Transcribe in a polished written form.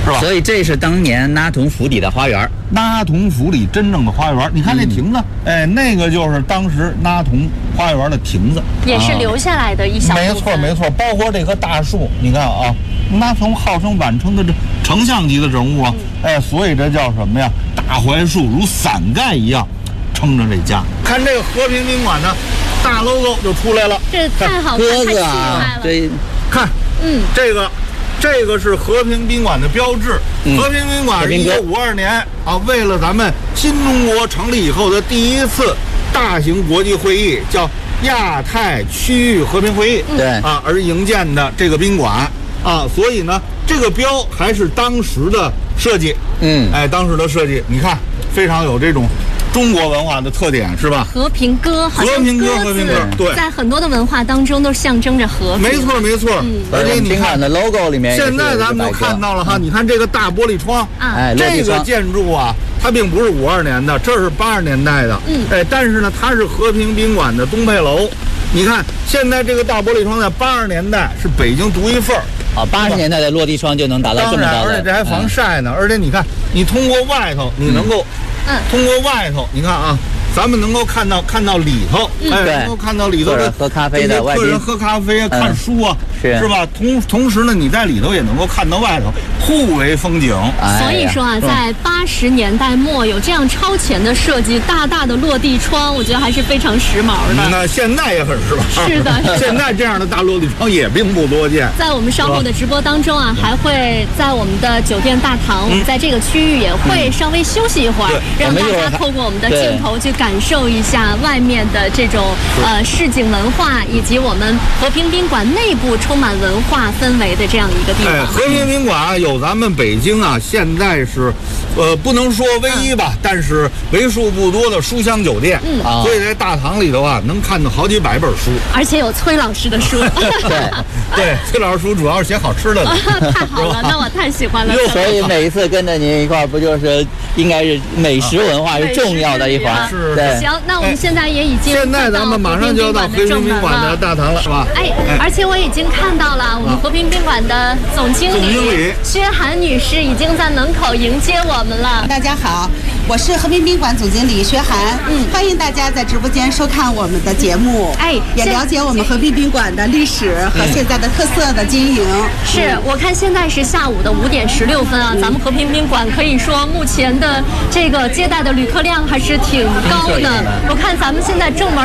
是吧？ 所以这是当年拉同府邸的花园。 拉同府里真正的花园，你看那亭子，那个就是当时拉同花园的亭子， 也是留下来的一小部分。 没错没错，包括这棵大树，你看啊，拉同号称晚清的这丞相级的人物啊，所以这叫什么呀？大槐树如伞盖一样撑着这家。看这个和平宾馆的大 logo 就出来了， 这太好看， 鸽子太啊， 对， 看，这个是和平宾馆的标志。和平宾馆是1952年啊，为了咱们新中国成立以后的第一次大型国际会议，叫亚太区域和平会议， 对啊，而营建的这个宾馆啊，所以呢，这个标还是当时的设计，当时的设计，你看非常有这种中国文化的特点，是吧？ 和平鸽，好像和平鸽，对， 在很多的文化当中都象征着和平。 没错没错，而且你看的 logo 里面， 现在咱们都看到了哈，你看这个大玻璃窗，这个建筑啊，它并不是52年的，这是80年代的，但是呢，它是和平宾馆的东配楼。你看现在这个大玻璃窗在80年代是北京独一份儿。 80年代的落地窗就能达到这么高的， 而且这还防晒呢。而且你看，你通过外头，你能够，通过外头，你看啊，咱们能够看到里头，能够看到里头的喝咖啡的客人喝咖啡啊，看书啊，是吧？同时呢，你在里头也能够看到外头，互为风景。 所以说啊，在80年代末有这样超前的设计，大大的落地窗，我觉得还是非常时髦的。 那现在也很时髦。 是的， 现在这样的大落地窗也并不多见。 在我们稍后的直播当中啊，还会在我们的酒店大堂，在这个区域也会稍微休息一会儿，让大家透过我们的镜头去感受一下外面的这种市井文化，以及我们和平宾馆内部充满文化氛围的这样一个地方。 和平宾馆有咱们北京啊，现在是不能说唯一吧，但是为数不多的书香酒店。所以在大堂里头啊，能看到好几百本书， 而且有崔老师的书。 对，崔老师书主要是写好吃的。 太好了，那我太喜欢了。 所以每一次跟着您一块儿，不就是应该是美食文化是重要的一环？ 是。 行，那我们现在也已经现在咱们马上就要到和平宾馆的大堂了，是吧？ 而且我已经看到了我们和平宾馆的总经理薛涵女士已经在门口迎接我们了。 大家好，我是和平宾馆总经理薛涵，欢迎大家在直播间收看我们的节目，也了解我们和平宾馆的历史和现在的特色的经营。 是我看现在是下午的5点16分啊，咱们和平宾馆可以说目前的这个接待的旅客量还是挺高的。我看咱们现在正门